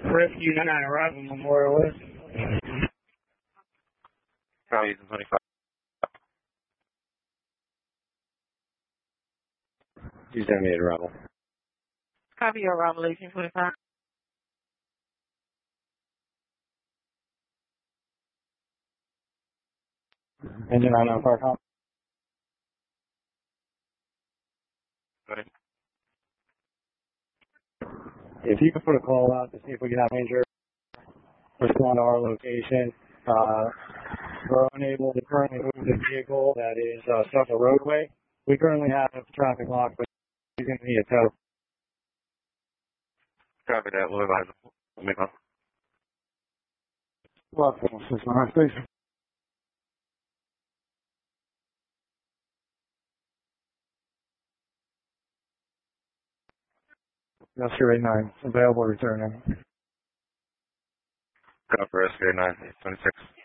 Rescue 9 arrival Memorial West. Copy, 25. You send me a arrival. Copy your arrival, 1825. Engine 9 car comp. Go ahead. If you could put a call out to see if we can have Ranger respond to our location. We're unable to currently move the vehicle that is stuck on the roadway. We currently have a traffic lock, but he's going to need a tow. Copy that. We'll advise him. We'll make one. Well, this is my station. That's your 89. Available return. Copy for SK 9, 26.